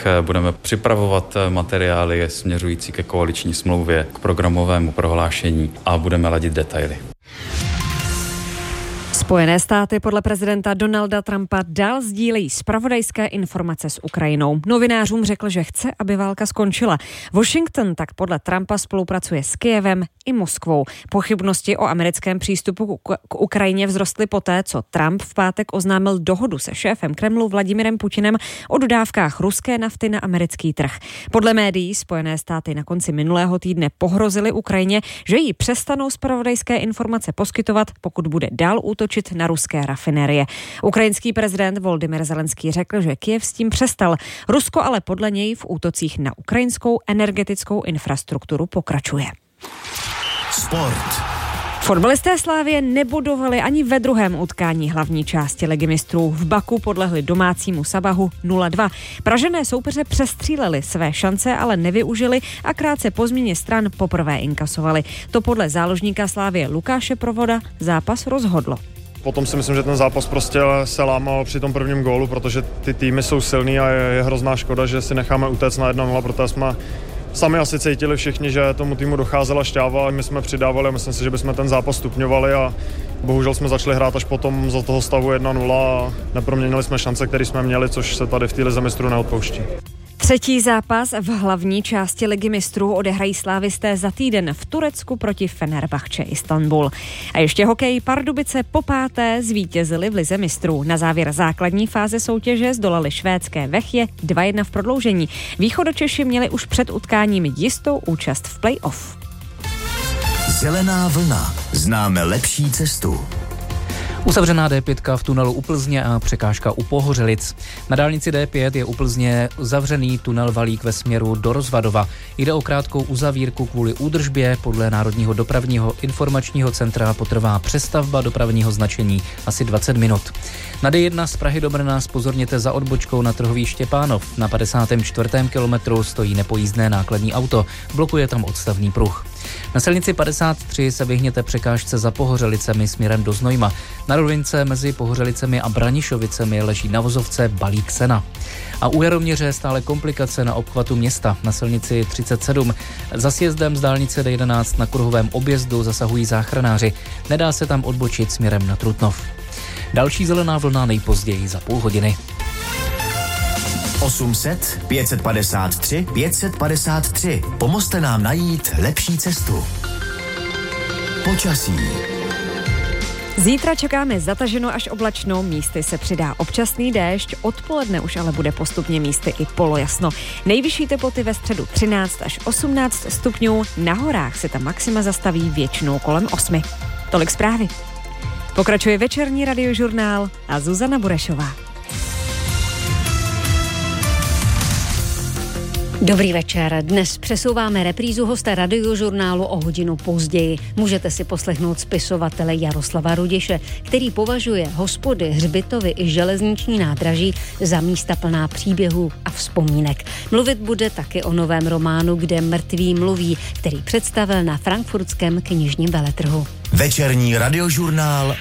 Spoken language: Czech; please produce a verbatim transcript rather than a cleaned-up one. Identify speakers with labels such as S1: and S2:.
S1: měsících budeme připravovat materiály směřující ke koaliční smlouvě, k programovému prohlášení a budeme ladit detaily.
S2: Spojené státy podle prezidenta Donalda Trumpa dál sdílejí zpravodajské informace s Ukrajinou. Novinářům řekl, že chce, aby válka skončila. Washington tak podle Trumpa spolupracuje s Kyjevem i Moskvou. Pochybnosti o americkém přístupu k Ukrajině vzrostly poté, co Trump v pátek oznámil dohodu se šéfem Kremlu Vladimirem Putinem o dodávkách ruské nafty na americký trh. Podle médií Spojené státy na konci minulého týdne pohrozily Ukrajině, že jí přestanou zpravodajské informace poskytovat, pokud bude dál útočit na ruské rafinérie. Ukrajinský prezident Volodymyr Zelenský řekl, že Kyjev s tím přestal. Rusko ale podle něj v útocích na ukrajinskou energetickou infrastrukturu pokračuje.
S3: Sport.
S2: Fotbalisté Slavie nebodovali ani ve druhém utkání hlavní části ligy mistrů. V Baku podlehli domácímu Sabahu nula dva. Pražané soupeře přestříleli své šance, ale nevyužili a krátce po změně stran poprvé inkasovali. To podle záložníka Slavie Lukáše Provoda zápas rozhodlo.
S4: Potom si myslím, že ten zápas prostě se lámal při tom prvním gólu, protože ty týmy jsou silný a je, je hrozná škoda, že si necháme utéct na jedna nula, protože jsme sami asi cítili všichni, že tomu týmu docházela šťáva a my jsme přidávali a myslím si, že bychom ten zápas stupňovali a bohužel jsme začali hrát až potom za toho stavu jedna nula a neproměnili jsme šance, které jsme měli, což se tady v té lize mistrů neodpouští.
S2: Třetí zápas v hlavní části ligy mistrů odehrají slávisté za týden v Turecku proti Fenerbahce Istanbul. A ještě hokej. Pardubice po páté zvítězili v lize mistrů. Na závěr základní fáze soutěže zdolali švédské Vechje dva jedna v prodloužení. Východočeši měli už před utkáním jistou účast v play-off.
S3: Zelená vlna. Známe lepší cestu.
S5: Uzavřená D pět v tunelu u Plzně a překážka u Pohořelic. Na dálnici D pět je u Plzně zavřený tunel Valík ve směru do Rozvadova. Jde o krátkou uzavírku kvůli údržbě. Podle Národního dopravního informačního centra potrvá přestavba dopravního značení asi dvacet minut. Na D jedna z Prahy do Brna zpozorněte za odbočkou na trhový Štěpánov. Na padesátém čtvrtém kilometru stojí nepojízdné nákladní auto. Blokuje tam odstavný pruh. Na silnici padesát tři se vyhněte překážce za Pohořelicemi směrem do Znojma. Na rovince mezi Pohořelicemi a Branišovicemi leží na vozovce balík sena. A u Jaroměře stále komplikace na obchvatu města. Na silnici třicet sedm za sjezdem z dálnice D jedenáct na kruhovém objezdu zasahují záchranáři. Nedá se tam odbočit směrem na Trutnov. Další zelená vlna nejpozději za půl hodiny.
S3: osm set, pět set padesát tři, pět set padesát tři. Pomozte nám najít lepší cestu. Počasí.
S2: Zítra čekáme zataženou až oblačnou, místy se přidá občasný déšť, odpoledne už ale bude postupně místy i polojasno. Nejvyšší teploty ve středu třináct až osmnáct stupňů, na horách se ta maxima zastaví většinou kolem osmi. Tolik zprávy. Pokračuje večerní radiožurnál a Zuzana Burešová. Dobrý večer. Dnes přesouváme reprízu hosta radiožurnálu o hodinu později. Můžete si poslechnout spisovatele Jaroslava Rudiše, který považuje hospody, hřbitovy i železniční nádraží za místa plná příběhů a vzpomínek. Mluvit bude taky o novém románu Kde mrtví mluví, který představil na frankfurtském knižním veletrhu.
S3: Večerní radiožurnál